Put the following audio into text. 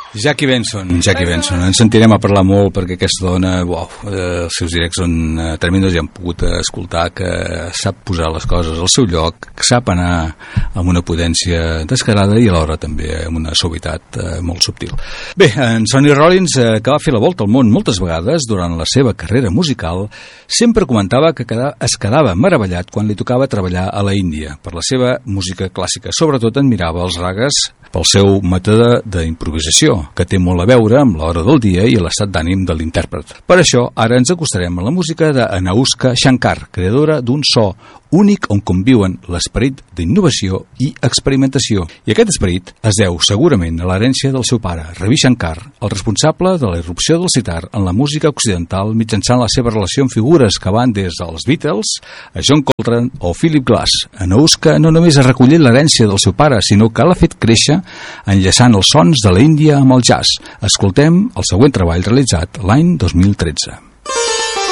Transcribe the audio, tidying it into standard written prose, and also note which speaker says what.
Speaker 1: Jackie Benson. Ens sentirem a parlar molt perquè aquesta dona, els seus directs són tremendos i hem pogut escoltar que sap posar les coses al seu lloc, que sap anar amb una potència descarada i alhora també amb una suavitat molt subtil. Bé, en Sonny Rollins, que va fer la volta al món moltes vegades durant la seva carrera musical, sempre comentava que es quedava meravellat quan li tocava treballar a la Índia per la seva música clàssica. Sobretot admirava els ragas pel seu mètode d'improvisació, que té molt a veure amb l'hora del dia i l'estat d'ànim de l'intèrpret. Per això, ara ens acostarem a la música d'Anoushka Shankar, creadora d'un so únic on conviuen l'esperit d'innovació i experimentació. I aquest esperit es deu segurament a l'herència del seu pare, Ravi Shankar, el responsable de la irrupció del sitar en la música occidental mitjançant la seva relació amb figures que van des dels Beatles a John Coltrane o Philip Glass. Anoushka no només ha recollit l'herència del seu pare, sinó que l'ha fet créixer enllaçant els sons de l'Índia amb el jazz. Escoltem el següent treball realitzat l'any 2013.